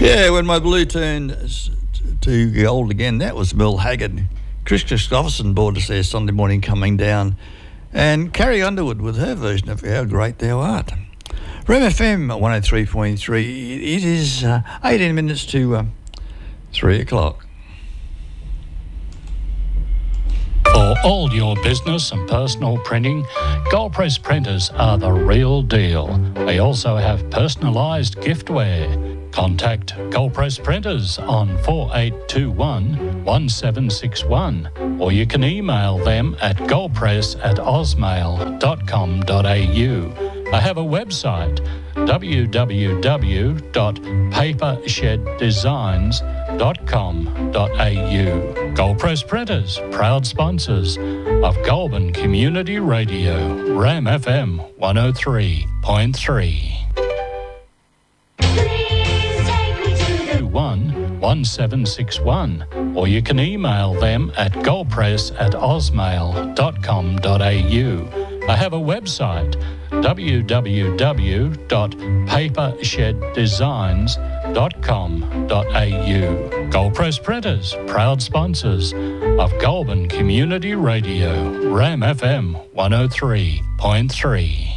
Yeah, when my blue turned to gold again, that was Mel Haggard. Chris Christopherson brought us there Sunday morning coming down. And Carrie Underwood with her version of How Great Thou Art. Rem FM 103.3. It is 18 minutes to 3 o'clock. For all your business and personal printing, Gold Press printers are the real deal. They also have personalised giftware. Contact Gold Press Printers on 4821 1761, or you can email them at goldpress@osmail.com.au. They have a website, www.papersheddesigns.com.au. Gold Press Printers, proud sponsors of Goulburn Community Radio, Ram FM 103.3. 1761, or you can email them at goldpress@osmail.com.au. They have a website, www.papersheddesigns.com.au. Gold Press Printers, proud sponsors of Goulburn Community Radio, Ram FM 103.3.